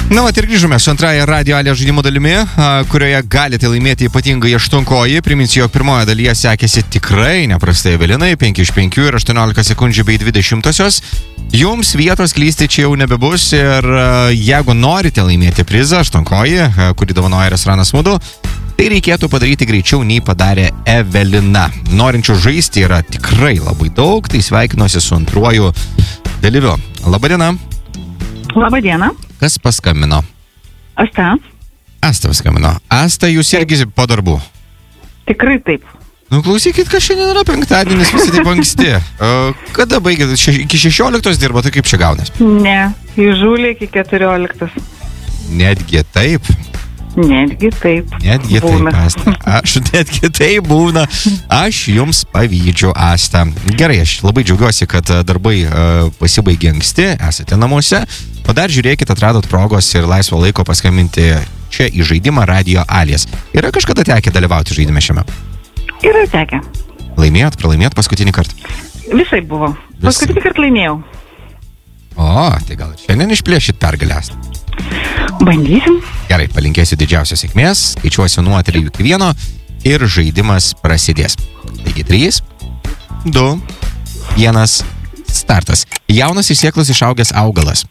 Na, ir grįžome su antrąją Radio Alės žaidimo dalimi, kurioje galite laimėti ypatingai aštunkoji. Priminsiu, jog pirmoje dalyje sekėsi tikrai neprastai Evelinai, 5 iš 5 ir 18 sekundžių bei 20-osios. Jums vietos klysti čia jau nebebus ir jeigu norite laimėti prizą aštunkoji, kurį dovanoja restoranas Mudu, tai reikėtų padaryti greičiau nei padarė Evelina. Norinčių žaisti yra tikrai labai daug, tai sveikinuosi su antruoju dalyviu. Labadiena. Labadiena. Kas paskambino? Asta. Asta paskambino. Asta, jūs irgi po darbų? Tikrai taip. Nu, klausykit, kad šiandien yra penktadienis, visi taip anksti. Kada baigėt? Iki 16 dirbo, tai kaip čia gaunės? Ne, įžūlė iki 14. Netgi taip? Netgi taip. Netgi būna. taip, Asta. Aš netgi taip būna. Aš jums pavydžiu, Asta. Gerai, aš labai džiaugiuosi, kad darbai pasibaigė anksti, esate namuose. O dar žiūrėkit, atradot progos ir laisvo laiko paskambinti čia į žaidimą Radio Alės. Yra kažkada tekę dalyvauti žaidime šiame? Yra tekę. Laimėjot, pralaimėjot paskutinį kartą? Visai buvo. Paskutinį kartą laimėjau. O, tai gal šiandien išplėšit pergalės. Bandysim. Gerai, palinkėsiu didžiausios sėkmės, skaičiuosiu nuo 3 iki 1 ir žaidimas prasidės. Taigi 3, 2, 1, startas. Jaunas iš sėklos išaugęs augalas.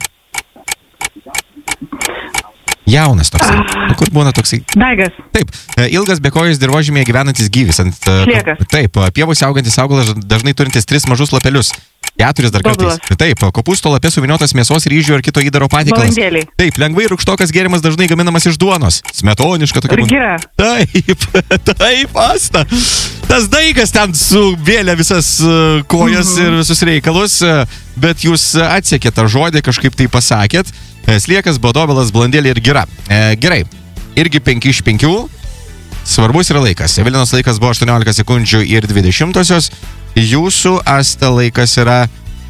Jaunas toksai. Kur būna toksai? Daigas. Taip, ilgas bekojus dirvožemėje gyvenantis gyvis. Sliekas. Taip, pievose augantis augalas dažnai turintis 3 mažus lapelius. 4 dar kartais. Taip, kopūsto lapė suviniotas mėsos, ryžių ar kito įdaro patiekalas. Balandėliai. Taip, lengvai rūgštokas gėrimas dažnai gaminamas iš duonos. Smetoniška tokia. Gira. Taip, Asta. Tas daigas ten suvėlė visas kojas ir visus reikalus, bet jūs atsekėt tą žodį, kažkaip tai pasakėt. Sliekas, bodobelas, blandėlė ir gira. Gerai, irgi 5 iš 5. Svarbus yra laikas. Evelinos laikas buvo 18 sekundžių ir 20-osios. Jūsų, Asta, laikas yra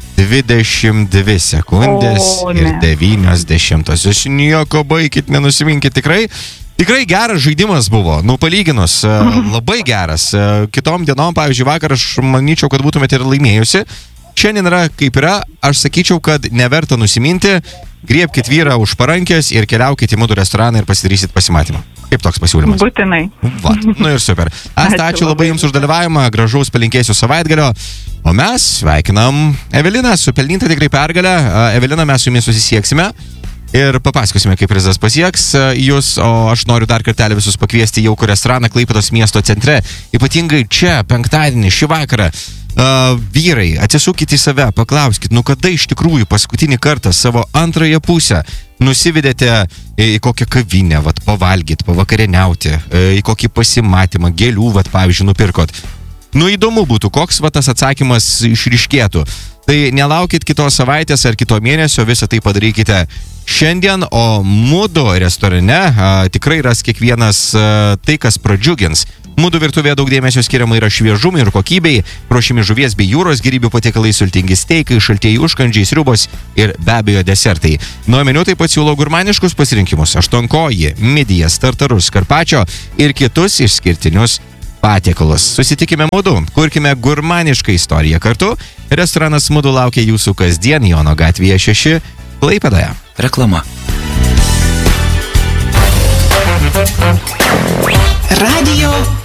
22 sekundės ir 90-osios. Nieko, baikit, nenusiminkit, tikrai geras žaidimas buvo, palyginus, labai geras. Kitom dienom, pavyzdžiui, vakar aš manyčiau, kad būtumėte ir laimėjusi. Šiandien yra kaip yra, aš sakyčiau, kad neverta nusiminti, griebkit vyrą už parankės ir keliaukit į Mudu restoraną ir pasidarysit pasimatymą. Kaip toks pasiūlymas? Būtinai. Va, ir super. Asta, ačiū labai jums už dalyvavimą, gražaus palinkėsiu savaitgalio, o mes sveikinam Eveliną su pelninta tikrai pergalę. Evelina, mes su jumis susisieksime ir papasakosime, kaip prizas pasieks jūs, o aš noriu dar kartelį visus pakviesti į jaukų restoraną Klaipėdos miesto centre, ypatingai čia, penktadienį, šį vakarą. Vyrai, atsisukit į save, paklauskit, kada iš tikrųjų paskutinį kartą savo antrąją pusę nusivedėte į kokią kavinę, pavalgyt, pavakarieniauti, į kokį pasimatymą, gėlių, pavyzdžiui, nupirkot. Įdomu būtų, koks tas atsakymas išryškėtų. Tai nelaukit kitos savaitės ar kito mėnesio, visą tai padarykite šiandien, o Mudu restorane tikrai ras kiekvienas tai, kas pradžiugins. Mudu virtuvėje daug dėmesio skiriama yra šviežumui ir kokybei, ruošiami žuvies bei jūros gėrybių patiekalai, sultingi steikai, šaltieji užkandžiai, sriubos ir be abejo desertai. Nuo meniu taip pat siūlo gurmaniškus pasirinkimus: aštuonkoji, midijas, tartarus, karpačio ir kitus išskirtinius patiekalus. Susitikime Mudu, kurkime gurmanišką istoriją kartu. Restoranas Mudu laukia jūsų kasdien Jono gatvėje 6 Klaipėdoje. Reklama. Radio